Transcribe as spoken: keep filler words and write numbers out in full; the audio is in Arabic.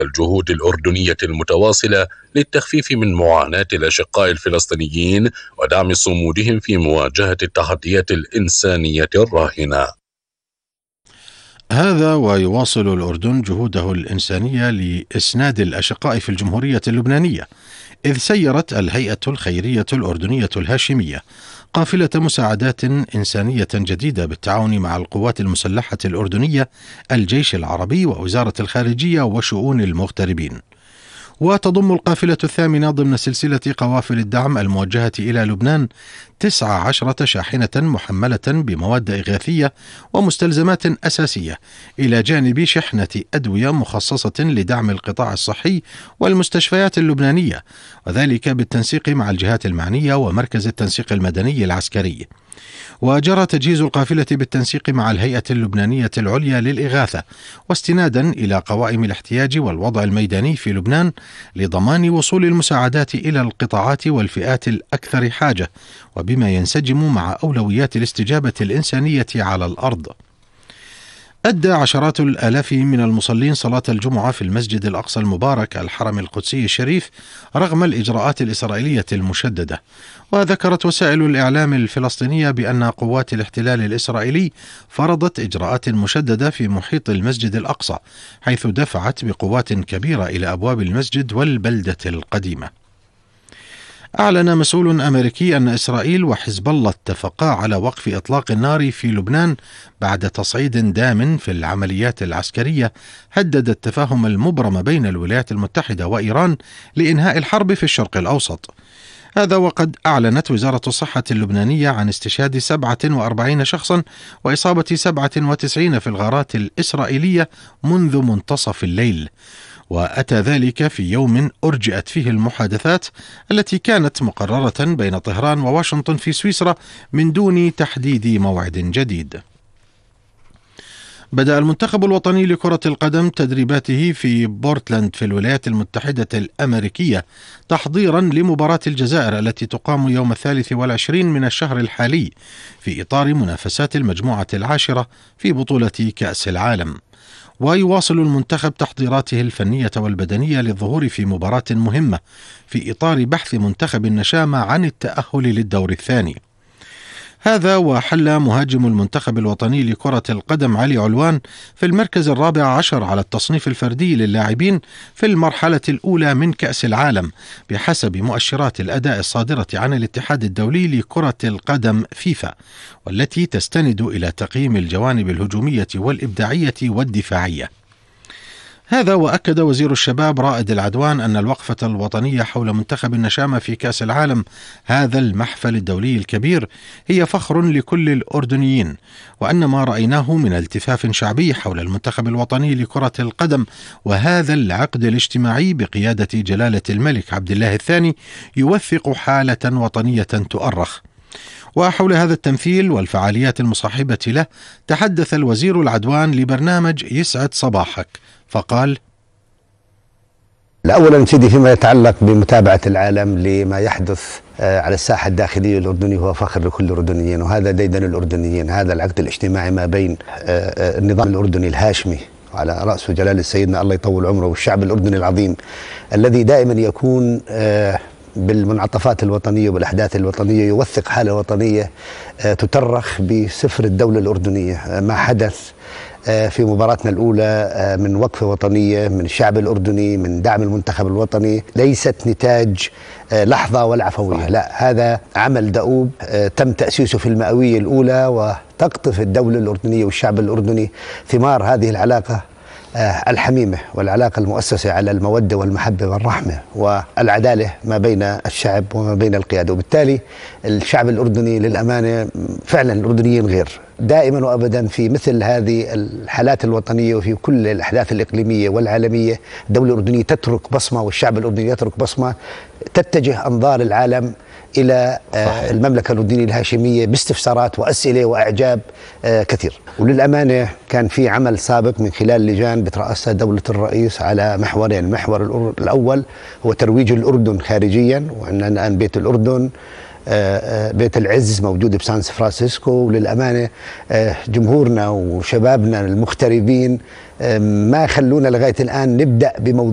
الجهود الأردنية المتواصلة للتخفيف من معاناة الأشقاء الفلسطينيين ودعم صمودهم في مواجهة التحديات الإنسانية الراهنة. هذا ويواصل الأردن جهوده الإنسانية لإسناد الأشقاء في الجمهورية اللبنانية، إذ سيرت الهيئة الخيرية الأردنية الهاشمية قافلة مساعدات إنسانية جديدة بالتعاون مع القوات المسلحة الأردنية، الجيش العربي ووزارة الخارجية وشؤون المغتربين. وتضم القافلة الثامنة ضمن سلسلة قوافل الدعم الموجهة إلى لبنان تسع عشرة شاحنة محملة بمواد إغاثية ومستلزمات أساسية، إلى جانب شحنة أدوية مخصصة لدعم القطاع الصحي والمستشفيات اللبنانية، وذلك بالتنسيق مع الجهات المعنية ومركز التنسيق المدني العسكري. وجرى تجهيز القافلة بالتنسيق مع الهيئة اللبنانية العليا للإغاثة، واستنادا إلى قوائم الاحتياج والوضع الميداني في لبنان لضمان وصول المساعدات إلى القطاعات والفئات الأكثر حاجة، وبما ينسجم مع أولويات الاستجابة الإنسانية على الأرض. أدى عشرات الآلاف من المصلين صلاة الجمعة في المسجد الأقصى المبارك الحرم القدسي الشريف رغم الإجراءات الإسرائيلية المشددة. وذكرت وسائل الإعلام الفلسطينية بأن قوات الاحتلال الإسرائيلي فرضت إجراءات مشددة في محيط المسجد الأقصى، حيث دفعت بقوات كبيرة إلى أبواب المسجد والبلدة القديمة. أعلن مسؤول أمريكي أن إسرائيل وحزب الله اتفقا على وقف إطلاق النار في لبنان بعد تصعيد دام في العمليات العسكرية هدد التفاهم المبرم بين الولايات المتحدة وإيران لإنهاء الحرب في الشرق الأوسط. هذا وقد أعلنت وزارة الصحة اللبنانية عن استشهاد سبعة وأربعين شخصا وإصابة سبعة وتسعين في الغارات الإسرائيلية منذ منتصف الليل، وأتى ذلك في يوم أرجئت فيه المحادثات التي كانت مقررة بين طهران وواشنطن في سويسرا من دون تحديد موعد جديد. بدأ المنتخب الوطني لكرة القدم تدريباته في بورتلاند في الولايات المتحدة الأمريكية تحضيرا لمباراة الجزائر التي تقام يوم الثالث والعشرين من الشهر الحالي في إطار منافسات المجموعة العاشرة في بطولة كأس العالم. ويواصل المنتخب تحضيراته الفنية والبدنية للظهور في مباراة مهمة في إطار بحث منتخب النشامة عن التأهل للدور الثاني. هذا وحل مهاجم المنتخب الوطني لكرة القدم علي علوان في المركز الرابع عشر على التصنيف الفردي للاعبين في المرحلة الأولى من كأس العالم بحسب مؤشرات الأداء الصادرة عن الاتحاد الدولي لكرة القدم فيفا، والتي تستند إلى تقييم الجوانب الهجومية والإبداعية والدفاعية. هذا وأكد وزير الشباب رائد العدوان أن الوقفة الوطنية حول منتخب النشامة في كأس العالم، هذا المحفل الدولي الكبير، هي فخر لكل الأردنيين، وأن ما رأيناه من التفاف شعبي حول المنتخب الوطني لكرة القدم وهذا العقد الاجتماعي بقيادة جلالة الملك عبد الله الثاني يوثق حالة وطنية تؤرخ. وحول هذا التمثيل والفعاليات المصاحبة له تحدث الوزير العدوان لبرنامج يسعد صباحك فقال: أولا سيدي، فيما يتعلق بمتابعة العالم لما يحدث على الساحة الداخلية الأردنية هو فخر لكل الأردنيين، وهذا ديدن الأردنيين. هذا العقد الاجتماعي ما بين النظام الأردني الهاشمي على رأسه جلالة سيدنا الله يطول عمره والشعب الأردني العظيم الذي دائما يكون بالمنعطفات الوطنية وبالأحداث الوطنية يوثق حالة وطنية تترخ بسفر الدولة الأردنية. ما حدث في مباراتنا الأولى من وقفة وطنية من الشعب الأردني، من دعم المنتخب الوطني، ليست نتاج لحظة ولا عفوية، لا، هذا عمل دؤوب تم تأسيسه في المئوية الأولى، وتقطف الدولة الأردنية والشعب الأردني ثمار هذه العلاقة الحميمة والعلاقة المؤسسة على المودة والمحبة والرحمة والعدالة ما بين الشعب وما بين القيادة. وبالتالي الشعب الأردني للأمانة فعلا الأردنيين غير دائما وأبدا في مثل هذه الحالات الوطنية وفي كل الأحداث الإقليمية والعالمية الدولة الأردنية تترك بصمة والشعب الأردني يترك بصمة، تتجه أنظار العالم إلى المملكة الأردنية الهاشمية باستفسارات وأسئلة وأعجاب كثير. وللأمانة كان في عمل سابق من خلال لجان بترأسها دولة الرئيس على محورين. المحور الأول هو ترويج الأردن خارجيا، وعندنا الآن بيت الأردن، بيت العز موجود بسان فرانسيسكو. وللأمانة جمهورنا وشبابنا المغتربين ما خلونا لغاية الآن نبدأ بموضوع